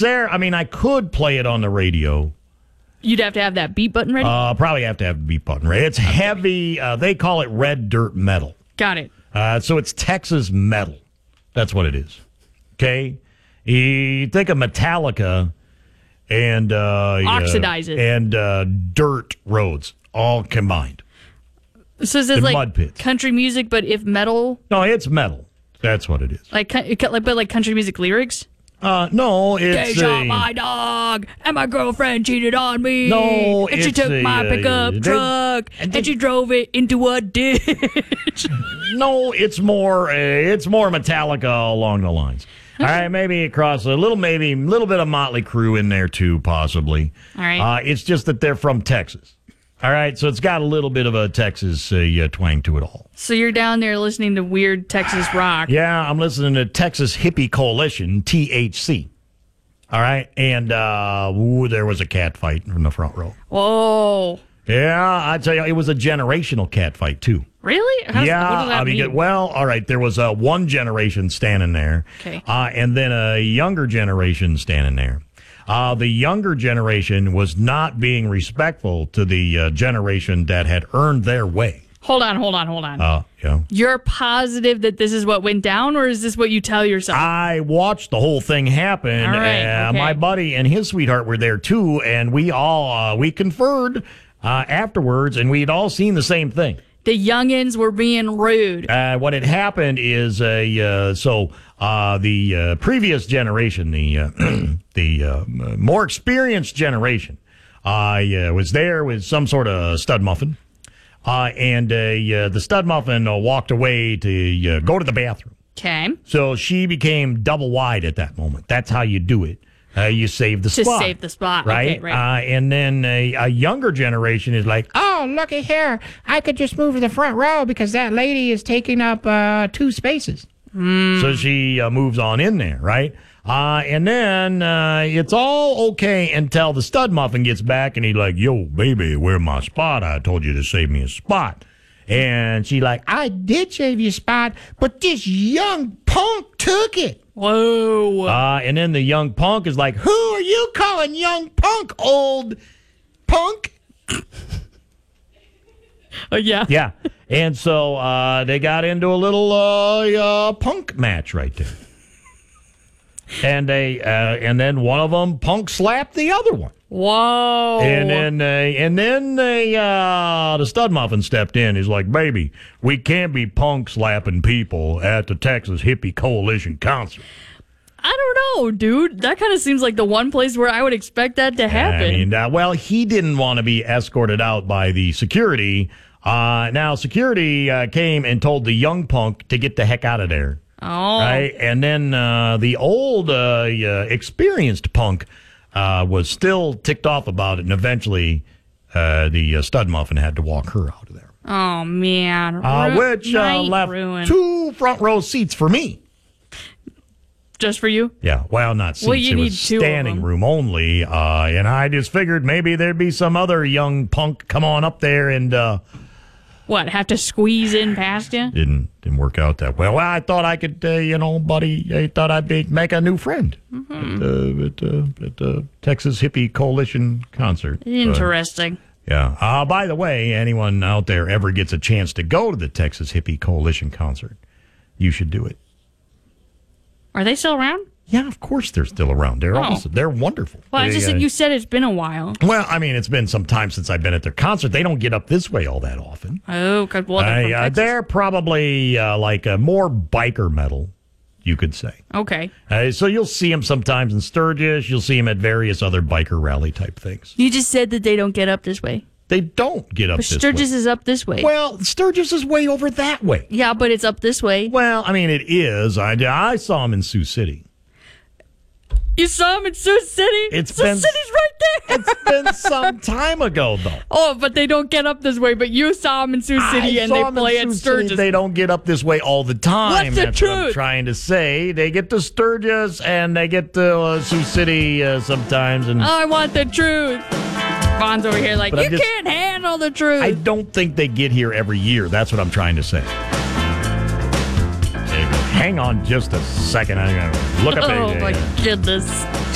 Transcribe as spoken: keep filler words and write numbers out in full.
there. I mean, I could play it on the radio. You'd have to have that beat button ready? Uh, probably have to have the beat button ready. It's okay. heavy. Uh, they call it red dirt metal. Got it. Uh, so it's Texas metal. That's what it is. Okay? You think of Metallica and... Uh, Oxidize uh, it. And uh, dirt roads all combined. So is this the like mud pits. Country music, but if metal? No, it's metal. That's what it is. Like, like but like country music lyrics? Uh, no, it's They shot a, my dog, and my girlfriend cheated on me. No, and she it's took a, my pickup uh, truck, they, and they, she drove it into a ditch. No, it's more. Uh, it's more Metallica along the lines. All right, maybe across a little, maybe a little bit of Motley Crue in there too, possibly. All right. Uh, it's just that they're from Texas. All right, so it's got a little bit of a Texas uh, yeah, twang to it all. So you're down there listening to weird Texas rock. Yeah, I'm listening to Texas Hippie Coalition, T H C. All right, and uh, ooh, there was a cat fight in the front row. Whoa. Yeah, I tell you, it was a generational cat fight too. Really? How's, yeah, what does that I mean, mean? well, all right. There was uh, one generation standing there, okay, uh, and then a younger generation standing there. Uh, the younger generation was not being respectful to the uh, generation that had earned their way. Hold on, hold on, hold on. Uh, yeah. You're positive that this is what went down, or is this what you tell yourself? I watched the whole thing happen. All right, uh, okay. My buddy and his sweetheart were there too, and we all uh, we conferred uh, afterwards, and we'd all seen the same thing. The youngins were being rude. Uh, what had happened is, uh, uh, so uh, the uh, previous generation, the uh, the uh, more experienced generation, uh, uh, was there with some sort of stud muffin, uh, and uh, uh, the stud muffin uh, walked away to uh, go to the bathroom. Okay. So she became double wide at that moment. That's how you do it. Uh, you save the to spot. To save the spot, right? Okay, right. Uh, and then a, a younger generation is like, oh, looky here. I could just move to the front row because that lady is taking up uh, two spaces. Mm. So she uh, moves on in there, right? Uh, and then uh, it's all okay until the stud muffin gets back and he's like, yo, baby, where's my spot? I told you to save me a spot. And she like, I did save you a spot, but this young punk took it. Whoa. Uh, and then the young punk is like, who are you calling young punk, old punk? Oh, yeah. Yeah. And so uh, they got into a little uh, uh, punk match right there. And they uh, and then one of them punk slapped the other one. Whoa! And then uh, and then they uh, the stud muffin stepped in. He's like, "Baby, we can't be punk slapping people at the Texas Hippie Coalition concert." I don't know, dude. That kind of seems like the one place where I would expect that to happen. I mean, uh, well, he didn't want to be escorted out by the security. Uh, now, security uh, came and told the young punk to get the heck out of there. Oh. Right? And then uh, the old, uh, uh, experienced punk uh, was still ticked off about it, and eventually uh, the uh, stud muffin had to walk her out of there. Oh, man. Uh, Ru- which uh, left ruin. two front row seats for me. Just for you? Yeah, well, not seats. Well, you it need was two of standing them. room only. Uh, and I just figured maybe there'd be some other young punk come on up there and... Uh, What, have to squeeze in past you? Didn't didn't work out that well. Well, I thought I could, uh, you know, buddy, I thought I'd be, make a new friend Mm-hmm. at, uh, at, uh, at the Texas Hippie Coalition concert. Interesting. But, yeah. Uh, by the way, anyone out there ever gets a chance to go to the Texas Hippie Coalition concert, you should do it. Are they still around? Yeah, of course they're still around. They're Oh. awesome. They're wonderful. Well, I They, just uh, you said it's been a while. Well, I mean, it's been some time since I've been at their concert. They don't get up this way all that often. Oh, cause, well, they're, Uh, from yeah, Texas. they're probably uh, like a more biker metal, you could say. Okay. Uh, so you'll see them sometimes in Sturgis. You'll see them at various other biker rally type things. You just said that they don't get up this way. They don't get up But this Sturgis way. is up this way. Well, Sturgis is way over that way. Yeah, but it's up this way. Well, I mean, it is. I, I saw them in Sioux City. You saw him in Sioux City? It's Sioux been- City's right there. It's been some time ago, though. Oh, but they don't get up this way. But you saw him in Sioux City, I and saw they 'em in play at Sioux Sturgis. City. They don't get up this way all the time. What's the That's what I'm truth? trying to say. They get to Sturgis and they get to uh, Sioux City uh, sometimes. And Oh, I want the truth. Vaughn's over here like, But I'm you just- can't handle the truth. I don't think they get here every year. That's what I'm trying to say. Hang on just a second. I'm going to look up oh, a, my goodness.